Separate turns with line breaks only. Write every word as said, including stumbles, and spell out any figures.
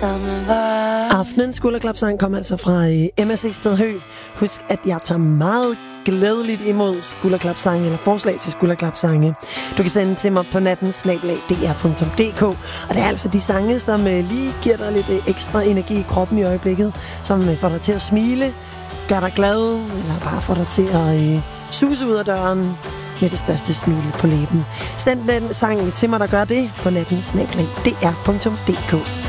samme vej.
Aftenens skulderklapsang kom altså fra øh, M S C Sted Hø. Husk, at jeg tager meget glædeligt imod skulderklapsange eller forslag til skulderklapsange. Du kan sende til mig på natten snabel-a d r punktum d k. Og det er altså de sange, som øh, lige giver dig lidt øh, ekstra energi i kroppen i øjeblikket, som øh, får dig til at smile, gør dig glad, eller bare får dig til at øh, suse ud af døren med det største smil på læben. Send den sang til mig, der gør det, på natten snabel-a d r punktum d k.